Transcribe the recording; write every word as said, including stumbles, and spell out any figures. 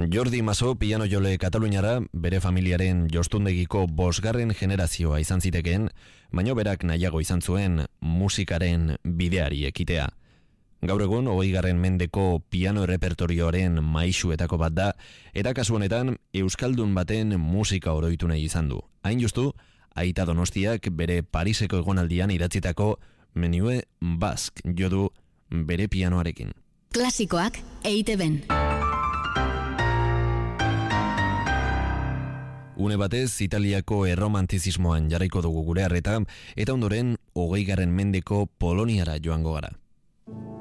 Jordi Maso piano jole Kataluniara bere familiaren jostundegiko bosgarren generazioa izan zitekeen, baino berak nahiago izan zuen musikaren bideari ekitea. Gaur egun hogeigarren mendeko piano errepertorioaren maisuetako bat da, eta kasu honetan euskaldun baten musika oroitu nahi izan du. Hain justu, Aita Donostiak bere Pariseko egonaldian idatzitako Menue Bask jo du bere pianoarekin. Klasikoak E I Te Ben. Une batez, Italiako erromantizismoan jarraiko dugu gure harreta, eta ondoren hogeigarren mendeko Poloniara joango gara.